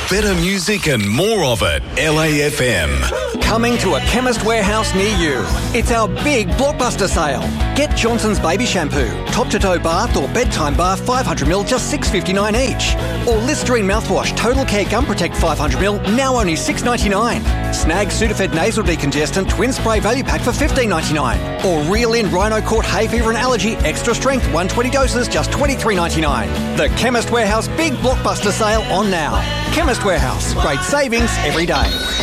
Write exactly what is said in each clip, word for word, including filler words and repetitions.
Better music and more of it. L A F M. Coming to a Chemist Warehouse near you. It's our big blockbuster sale. Get Johnson's Baby Shampoo, top-to-toe bath or bedtime bath five hundred milliliters, just six dollars fifty-nine each. Or Listerine mouthwash, Total Care Gum Protect five hundred milliliters, now only six dollars ninety-nine. Snag Sudafed Nasal Decongestant Twin Spray Value Pack for fifteen dollars ninety-nine. Or Reel In Rhino Court Hay Fever and Allergy Extra Strength one hundred twenty doses, just twenty-three dollars ninety-nine. The Chemist Warehouse big blockbuster sale on now. Chemist Warehouse, great savings every day.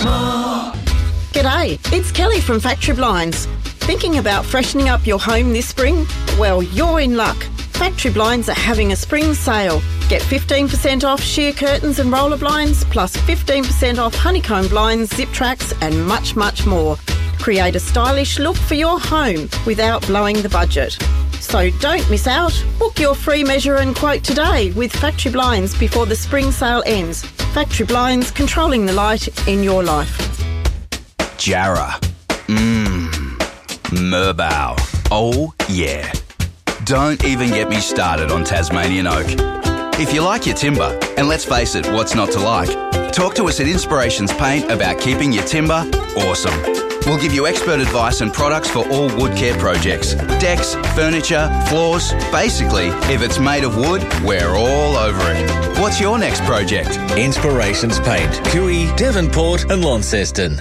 G'day, it's Kelly from Factory Blinds. Thinking about freshening up your home this spring? Well, you're in luck. Factory Blinds are having a spring sale. Get fifteen percent off sheer curtains and roller blinds, plus fifteen percent off honeycomb blinds, zip tracks and much, much more. Create a stylish look for your home without blowing the budget. So don't miss out. Book your free measure and quote today with Factory Blinds before the spring sale ends. Factory Blinds, controlling the light in your life. Jarrah. Mmm. Merbau. Oh, yeah. Don't even get me started on Tasmanian oak. If you like your timber, and let's face it, what's not to like? Talk to us at Inspirations Paint about keeping your timber awesome. We'll give you expert advice and products for all wood care projects. Decks, furniture, floors. Basically, if it's made of wood, we're all over it. What's your next project? Inspirations Paint, Cooey, Devonport and Launceston.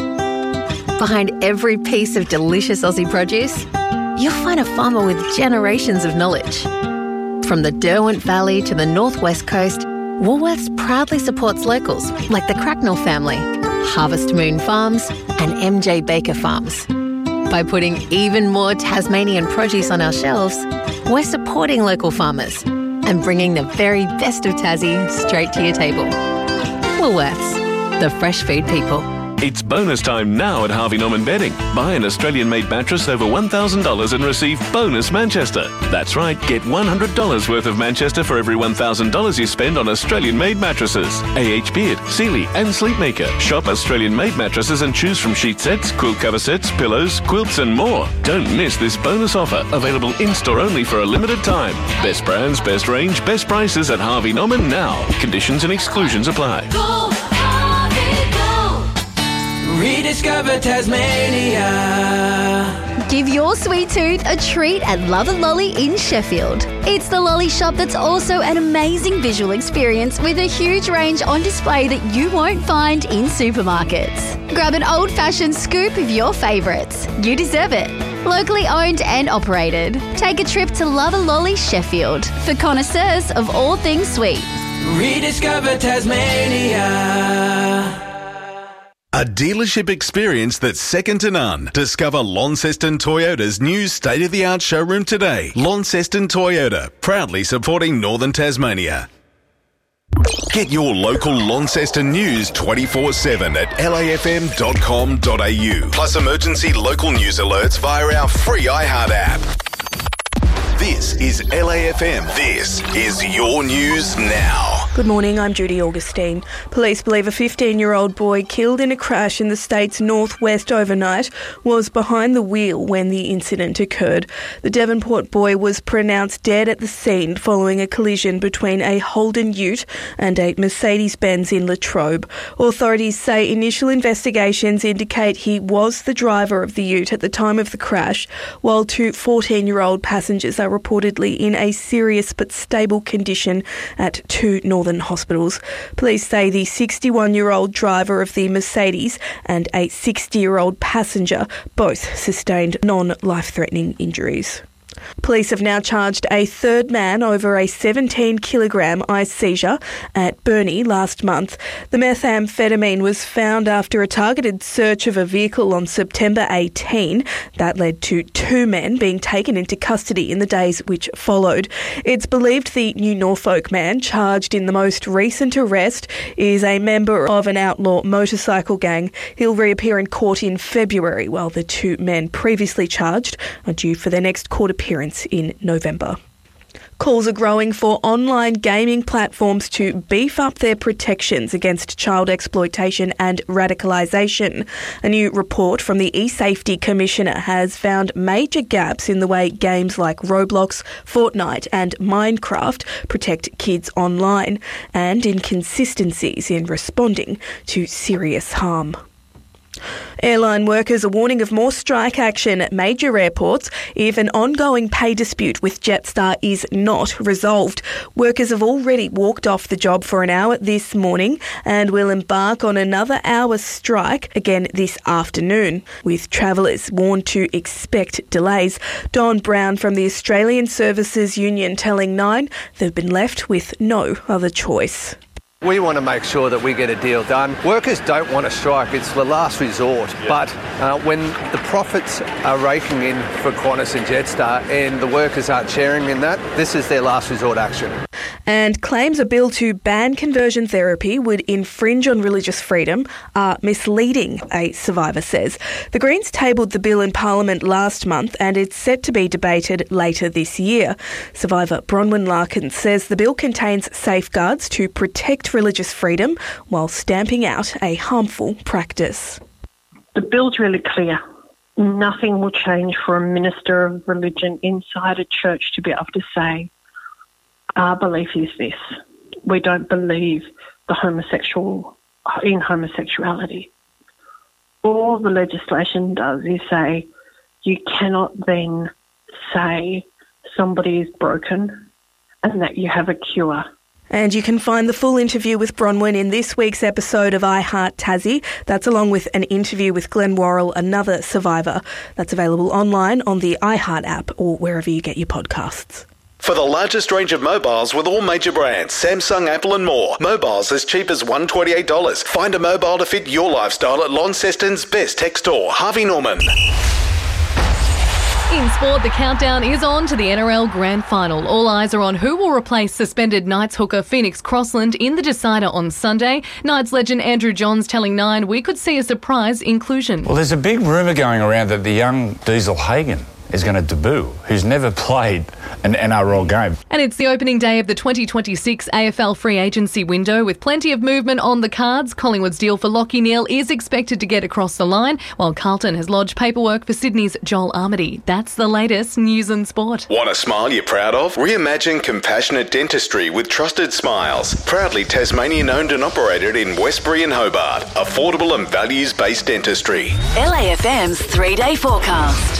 Behind every piece of delicious Aussie produce, you'll find a farmer with generations of knowledge. From the Derwent Valley to the Northwest Coast, Woolworths proudly supports locals like the Cracknell family, Harvest Moon Farms and M J Baker Farms. By putting even more Tasmanian produce on our shelves, we're supporting local farmers and bringing the very best of Tassie straight to your table. Woolworths, the fresh food people. It's bonus time now at Harvey Norman Bedding. Buy an Australian-made mattress over one thousand dollars and receive bonus Manchester. That's right, get one hundred dollars worth of Manchester for every one thousand dollars you spend on Australian-made mattresses. A H Beard, Sealy and Sleepmaker. Shop Australian-made mattresses and choose from sheet sets, quilt cover sets, pillows, quilts and more. Don't miss this bonus offer, available in-store only for a limited time. Best brands, best range, best prices at Harvey Norman now. Conditions and exclusions apply. Go, Harvey, go. Rediscover Tasmania. Give your sweet tooth a treat at Love a Lolly in Sheffield. It's the lolly shop that's also an amazing visual experience with a huge range on display that you won't find in supermarkets. Grab an old-fashioned scoop of your favourites. You deserve it. Locally owned and operated. Take a trip to Love a Lolly Sheffield for connoisseurs of all things sweet. Rediscover Tasmania. A dealership experience that's second to none. Discover Launceston Toyota's new state-of-the-art showroom today. Launceston Toyota, proudly supporting Northern Tasmania. Get your local Launceston news twenty-four seven at L A F M dot com dot A U. Plus emergency local news alerts via our free iHeart app. This is L A F M. This is your news now. Good morning, I'm Judy Augustine. Police believe a fifteen-year-old boy killed in a crash in the state's northwest overnight was behind the wheel when the incident occurred. The Devonport boy was pronounced dead at the scene following a collision between a Holden Ute and a Mercedes-Benz in Latrobe. Authorities say initial investigations indicate he was the driver of the Ute at the time of the crash, while two fourteen-year-old passengers are reportedly in a serious but stable condition at two northern hospitals. Police say the sixty-one-year-old driver of the Mercedes and a sixty-year-old passenger both sustained non-life-threatening injuries. Police have now charged a third man over a seventeen kilogram ice seizure at Burnie last month. The methamphetamine was found after a targeted search of a vehicle on September eighteenth. That led to two men being taken into custody in the days which followed. It's believed the New Norfolk man charged in the most recent arrest is a member of an outlaw motorcycle gang. He'll reappear in court in February, while the two men previously charged are due for their next court appearance in November. Calls are growing for online gaming platforms to beef up their protections against child exploitation and radicalisation. A new report from the eSafety Commissioner has found major gaps in the way games like Roblox, Fortnite and Minecraft protect kids online, and inconsistencies in responding to serious harm. Airline workers are warning of more strike action at major airports if an ongoing pay dispute with Jetstar is not resolved. Workers have already walked off the job for an hour this morning and will embark on another hour's strike again this afternoon, with travellers warned to expect delays. Don Brown from the Australian Services Union telling Nine they've been left with no other choice. We want to make sure that we get a deal done. Workers don't want to strike. It's the last resort. Yeah. But uh, when the profits are raking in for Qantas and Jetstar and the workers aren't sharing in that, this is their last resort action. And claims a bill to ban conversion therapy would infringe on religious freedom are misleading, a survivor says. The Greens tabled the bill in Parliament last month and it's set to be debated later this year. Survivor Bronwyn Larkin says the bill contains safeguards to protect religious freedom while stamping out a harmful practice. The bill's really clear. Nothing will change for a minister of religion inside a church to be able to say, our belief is this. We don't believe the homosexual in homosexuality. All the legislation does is say you cannot then say somebody is broken and that you have a cure. And you can find the full interview with Bronwyn in this week's episode of I Heart Tassie. That's along with an interview with Glenn Worrell, another survivor. That's available online on the iHeart app or wherever you get your podcasts. For the largest range of mobiles with all major brands, Samsung, Apple and more. Mobiles as cheap as one hundred twenty-eight dollars. Find a mobile to fit your lifestyle at Launceston's best tech store, Harvey Norman. In sport, the countdown is on to the N R L Grand Final. All eyes are on who will replace suspended Knights hooker Phoenix Crossland in the decider on Sunday. Knights legend Andrew Johns telling Nine we could see a surprise inclusion. Well, there's a big rumour going around that the young Diesel Hagen is going to debut, who's never played an N R L game. And it's the opening day of the twenty twenty-six A F L free agency window with plenty of movement on the cards. Collingwood's deal for Lachie Neale is expected to get across the line, while Carlton has lodged paperwork for Sydney's Joel Armady. That's the latest news and sport. Want a smile you're proud of? Reimagine compassionate dentistry with Trusted Smiles. Proudly Tasmanian owned and operated in Westbury and Hobart. Affordable and values-based dentistry. L A F M's three-day forecast.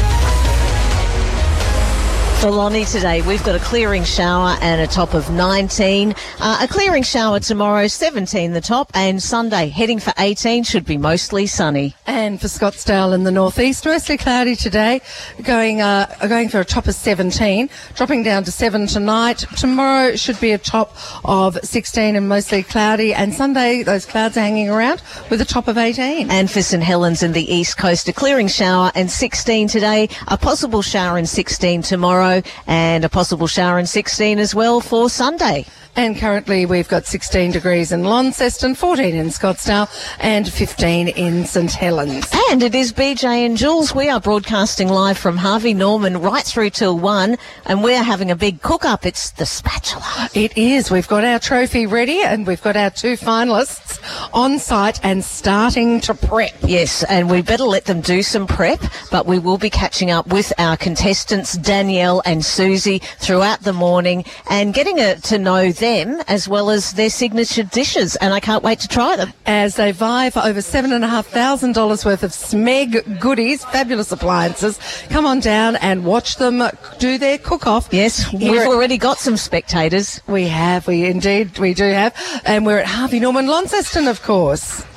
For Lonnie today, we've got a clearing shower and a top of nineteen. Uh, a clearing shower tomorrow, seventeen the top, and Sunday heading for eighteen, should be mostly sunny. And for Scottsdale in the northeast, mostly cloudy today, going uh, going for a top of seventeen, dropping down to seven tonight. Tomorrow should be a top of sixteen and mostly cloudy, and Sunday those clouds are hanging around with a top of eighteen. And for St Helens in the east coast, a clearing shower and sixteen today, a possible shower and sixteen tomorrow, and a possible shower and sixteen as well for Sunday. And currently we've got sixteen degrees in Launceston, fourteen in Scottsdale and fifteen in St Helens. And it is B J and Jules. We are broadcasting live from Harvey Norman right through till one, and we're having a big cook-up. It's the spatula. It is. We've got our trophy ready and we've got our two finalists on site and starting to prep. Yes, and we better let them do some prep, but we will be catching up with our contestants, Danielle and Susie, throughout the morning and getting a, to know them as well as their signature dishes, and I can't wait to try them. As they vie for over seven thousand five hundred dollars worth of Smeg goodies, fabulous appliances. Come on down and watch them do their cook-off. Yes, we've we're already got some spectators. We have, we indeed, we do have. And we're at Harvey Norman Launceston, of course.